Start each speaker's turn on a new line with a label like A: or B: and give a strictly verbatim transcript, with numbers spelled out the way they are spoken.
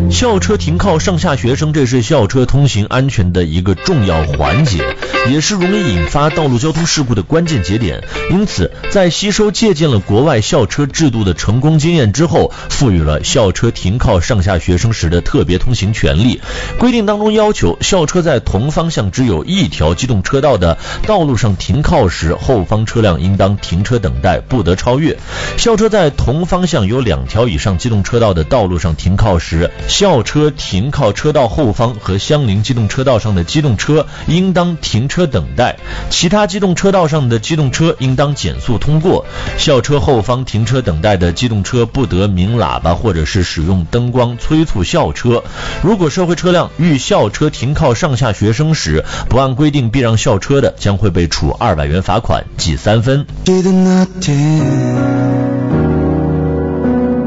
A: 校车停靠上下学生，这是校车通行安全的一个重要环节，也是容易引发道路交通事故的关键节点。因此，在吸收借鉴了国外校车制度的成功经验之后，赋予了校车停靠上下学生时的特别通行权利。规定当中要求，校车在同方向只有一条机动车道的道路上停靠时，后方车辆应当停车等待，不得超越。校车在同方向有两条以上机动车道的道路上停靠时，校车停靠车道后方和相邻机动车道上的机动车应当停车等待，其他机动车道上的机动车应当减速通过。校车后方停车等待的机动车不得鸣喇叭或者是使用灯光催促校车。如果社会车辆遇校车停靠上下学生时不按规定避让校车的，将会被处二百元罚款，记三分。记得那天